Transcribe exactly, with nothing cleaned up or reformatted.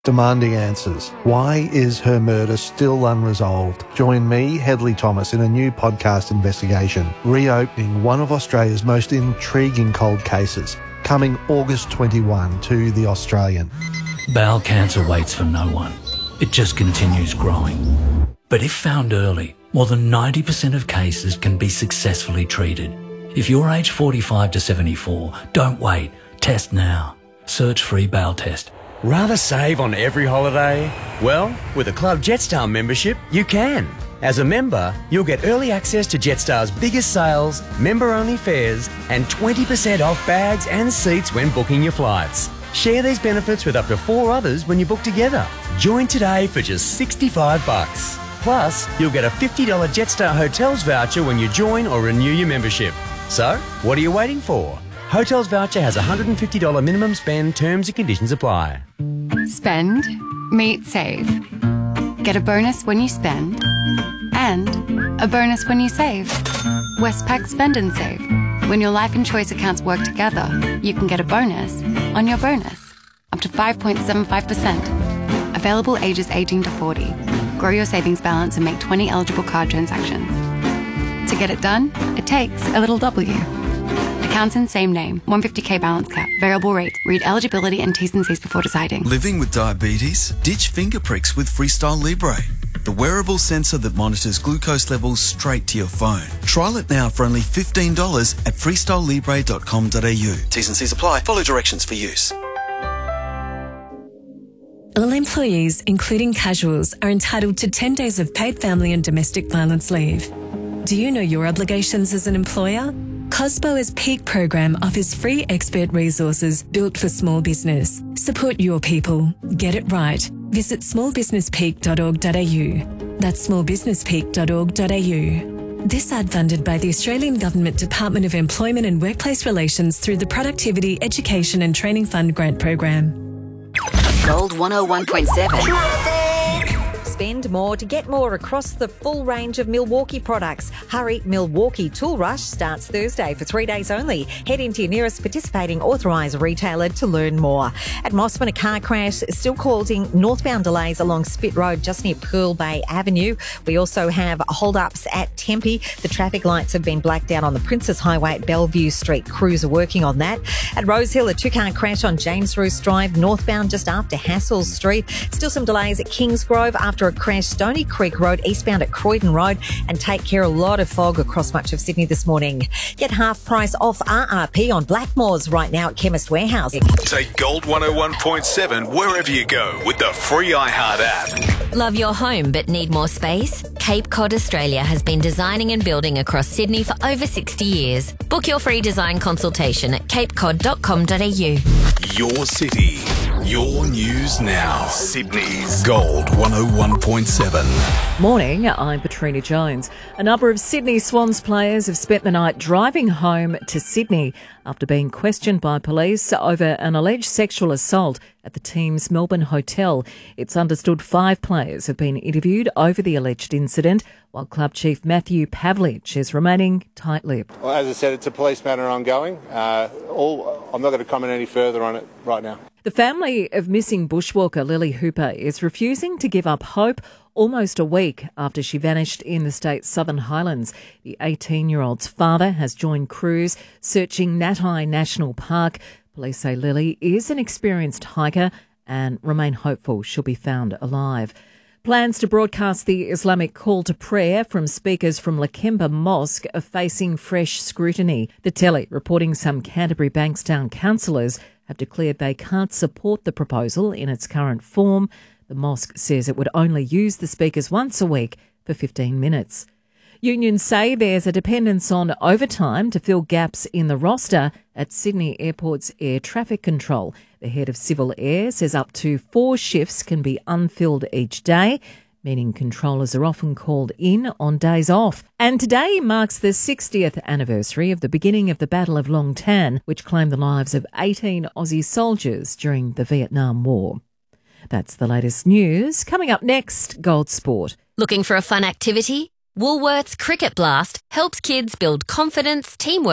demanding answers. Why is her murder still unresolved? Join me, Hedley Thomas, in a new podcast investigation, reopening one of Australia's most intriguing cold cases, coming August twenty-first to The Australian. Bowel cancer waits for no one. It just continues growing. But if found early, more than ninety percent of cases can be successfully treated. If you're aged forty-five to seventy-four, don't wait. Test now. Search free bowel test. Rather save on every holiday? Well, with a Club Jetstar membership, you can. As a member, you'll get early access to Jetstar's biggest sales, member-only fares, and twenty percent off bags and seats when booking your flights. Share these benefits with up to four others when you book together. Join today for just sixty-five bucks. Plus, you'll get a fifty dollars Jetstar Hotels voucher when you join or renew your membership. So, what are you waiting for? Hotels voucher has a one hundred fifty dollars minimum spend. Terms and conditions apply. Spend, meet, save. Get a bonus when you spend and a bonus when you save. Westpac Spend and Save. When your life and choice accounts work together, you can get a bonus on your bonus. Up to five point seven five percent. Available ages eighteen to forty. Grow your savings balance and make twenty eligible card transactions. To get it done, it takes a little W. Accounts in same name. one hundred fifty thousand balance cap. Variable rate. Read eligibility and T's and C's before deciding. Living with diabetes? Ditch finger pricks with Freestyle Libre, the wearable sensor that monitors glucose levels straight to your phone. Trial it now for only fifteen dollars at freestyle libre dot com dot a u. T's and C's apply. Follow directions for use. All employees, including casuals, are entitled to ten days of paid family and domestic violence leave. Do you know your obligations as an employer? COSBO's Peak program offers free expert resources built for small business. Support your people. Get it right. Visit small business peak dot org dot a u. That's small business peak dot org dot a u. This ad funded by the Australian Government Department of Employment and Workplace Relations through the Productivity, Education and Training Fund grant program. Gold one oh one point seven. Spend more to get more across the full range of Milwaukee products. Hurry, Milwaukee Tool Rush starts Thursday for three days only. Head into your nearest participating authorised retailer to learn more. At Mossman, a car crash is still causing northbound delays along Spit Road just near Pearl Bay Avenue. We also have hold-ups at Tempe. The traffic lights have been blacked out on the Princess Highway at Bellevue Street. Crews are working on that. At Rosehill, a two-car crash on James Roos Drive northbound just after Hassel Street. Still some delays at Kingsgrove after a crash Stony Creek Road eastbound at Croydon Road, and take care. A lot of fog across much of Sydney this morning. Get half price off R R P on Blackmores right now at Chemist Warehouse. Take Gold one oh one point seven wherever you go with the free iHeart app. Love your home but need more space? Cape Cod Australia has been designing and building across Sydney for over sixty years. Book your free design consultation at cape cod dot com dot a u. Your city, your news now. Sydney's Gold one oh one point seven. Morning, I'm Petrina Jones. A number of Sydney Swans players have spent the night driving home to Sydney after being questioned by police over an alleged sexual assault at the team's Melbourne hotel. It's understood five players have been interviewed over the alleged incident, while Club Chief Matthew Pavlich is remaining tight-lipped. Well, as I said, it's a police matter ongoing. Uh, all, I'm not going to comment any further on it right now. The family of missing bushwalker Lily Hooper is refusing to give up hope almost a week after she vanished in the state's Southern Highlands. The eighteen-year-old's father has joined crews searching Natai National Park. Police say Lily is an experienced hiker and remain hopeful she'll be found alive. Plans to broadcast the Islamic call to prayer from speakers from Lakemba Mosque are facing fresh scrutiny. The telly reporting some Canterbury Bankstown councillors have declared they can't support the proposal in its current form. The mosque says it would only use the speakers once a week for fifteen minutes. Unions say there's a dependence on overtime to fill gaps in the roster at Sydney Airport's air traffic control. The head of Civil Air says up to four shifts can be unfilled each day, meaning controllers are often called in on days off. And today marks the sixtieth anniversary of the beginning of the Battle of Long Tan, which claimed the lives of eighteen Aussie soldiers during the Vietnam War. That's the latest news. Coming up next, Gold Sport. Looking for a fun activity? Woolworths Cricket Blast helps kids build confidence, teamwork,